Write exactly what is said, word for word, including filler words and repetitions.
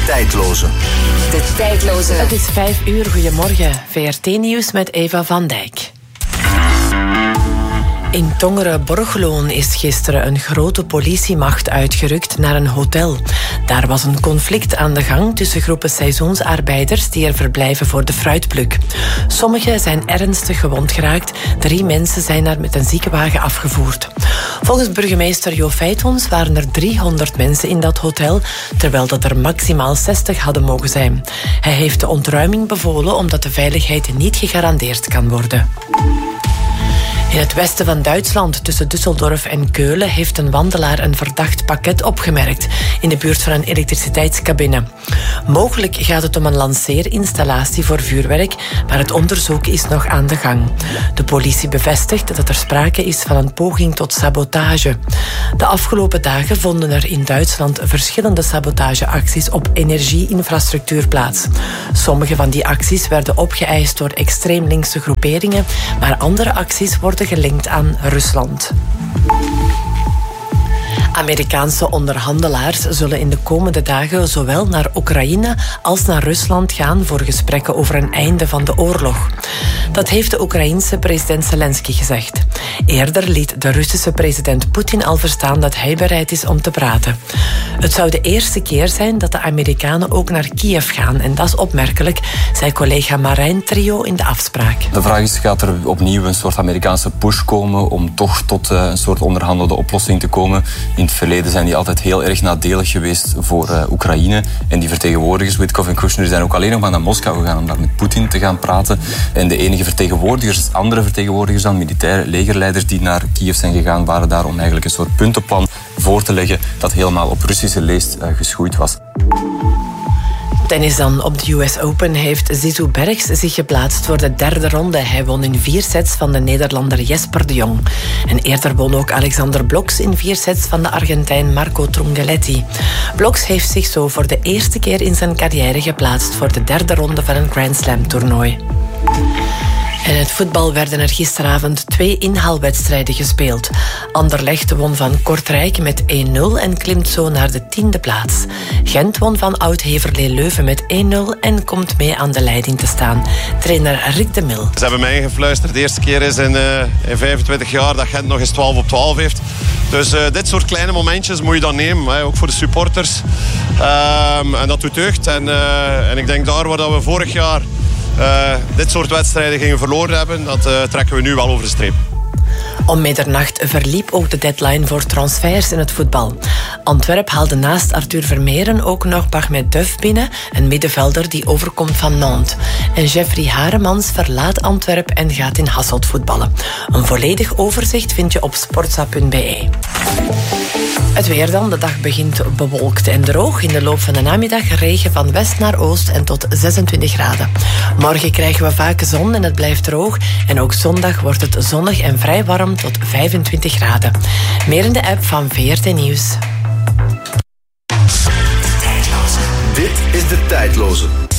Tijdloze. De Tijdloze. Het is vijf uur. Goedemorgen. V R T-nieuws met Eva van Dijk. In Tongeren-Borgeloon is gisteren een grote politiemacht uitgerukt naar een hotel. Daar was een conflict aan de gang tussen groepen seizoensarbeiders die er verblijven voor de fruitpluk. Sommigen zijn ernstig gewond geraakt. Drie mensen zijn er met een ziekenwagen afgevoerd. Volgens burgemeester Jo Feitons waren er driehonderd mensen in dat hotel, terwijl dat er maximaal zestig hadden mogen zijn. Hij heeft de ontruiming bevolen omdat de veiligheid niet gegarandeerd kan worden. In het westen van Duitsland, tussen Düsseldorf en Keulen, heeft een wandelaar een verdacht pakket opgemerkt in de buurt van een elektriciteitscabine. Mogelijk gaat het om een lanceerinstallatie voor vuurwerk, maar het onderzoek is nog aan de gang. De politie bevestigt dat er sprake is van een poging tot sabotage. De afgelopen dagen vonden er in Duitsland verschillende sabotageacties op energieinfrastructuur plaats. Sommige van die acties werden opgeëist door extreem linkse groeperingen, maar andere acties worden gelinkt aan Rusland. Amerikaanse onderhandelaars zullen in de komende dagen zowel naar Oekraïne als naar Rusland gaan voor gesprekken over een einde van de oorlog. Dat heeft de Oekraïense president Zelensky gezegd. Eerder liet de Russische president Poetin al verstaan dat hij bereid is om te praten. Het zou de eerste keer zijn dat de Amerikanen ook naar Kiev gaan en dat is opmerkelijk, zei collega Marijn Trio in de afspraak. De vraag is, gaat er opnieuw een soort Amerikaanse push komen om toch tot een soort onderhandelde oplossing te komen? In het verleden zijn die altijd heel erg nadelig geweest voor uh, Oekraïne. En die vertegenwoordigers, Witkoff en Kushner, zijn ook alleen nog maar naar Moskou gegaan om daar met Poetin te gaan praten. En de enige vertegenwoordigers, andere vertegenwoordigers dan, militaire legerleiders die naar Kiev zijn gegaan, waren daar om eigenlijk een soort puntenplan voor te leggen dat helemaal op Russische leest uh, geschoeid was. Tennis dan. Op de U S Open heeft Zizou Bergs zich geplaatst voor de derde ronde. Hij won in vier sets van de Nederlander Jesper de Jong. En eerder won ook Alexander Bloks in vier sets van de Argentijn Marco Trungelliti. Bloks heeft zich zo voor de eerste keer in zijn carrière geplaatst voor de derde ronde van een Grand Slam toernooi. In het voetbal werden er gisteravond twee inhaalwedstrijden gespeeld. Anderlecht won van Kortrijk met één nul en klimt zo naar de tiende plaats. Gent won van Oud-Heverlee Leuven met één nul en komt mee aan de leiding te staan. Trainer Rick de Mil. Ze hebben mij ingefluisterd. De eerste keer is in, uh, in vijfentwintig jaar dat Gent nog eens twaalf op twaalf heeft. Dus uh, dit soort kleine momentjes moet je dan nemen, hè, ook voor de supporters. Um, en dat doet deugd. En, uh, en ik denk daar waar we vorig jaar Uh, dit soort wedstrijden gingen verloren hebben, dat uh, trekken we nu wel over de streep. Om middernacht verliep ook de deadline voor transfers in het voetbal. Antwerp haalde naast Arthur Vermeeren ook nog Bahmet Duff binnen, een middenvelder die overkomt van Nantes. En Jeffrey Haremans verlaat Antwerp en gaat in Hasselt voetballen. Een volledig overzicht vind je op sportza punt b e. Het weer dan. De dag begint bewolkt en droog. In de loop van de namiddag regen van west naar oost en tot zesentwintig graden. Morgen krijgen we vaak zon en het blijft droog. En ook zondag wordt het zonnig en vrij warm tot vijfentwintig graden. Meer in de app van V R T Nieuws. Dit is de Tijdloze.